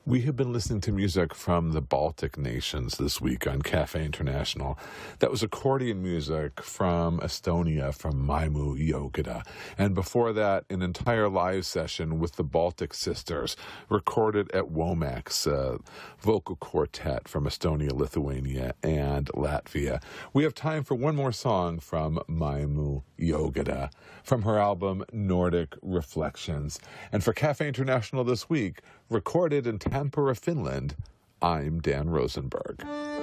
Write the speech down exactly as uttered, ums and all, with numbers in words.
We have been listening to music from the Baltic nations this week on Cafe International. That was accordion music from Estonia, from Maimu Jokeda. And before that, an entire live session with the Baltic Sisters, recorded at Womack's uh, vocal quartet from Estonia, Lithuania, and Latvia. We have time for one more song from Maimu Jokeda, from her album Nordic Reflections. And for Cafe International this week, recorded in Tampere, Finland, I'm Dan Rosenberg.